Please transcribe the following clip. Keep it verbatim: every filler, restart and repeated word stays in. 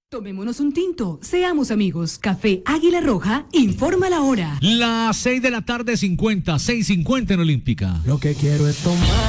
Tomémonos un tinto, seamos amigos. Café Águila Roja, informa la hora. Las seis de la tarde, cincuenta, seis cincuenta en Olímpica. Lo que quiero es tomar.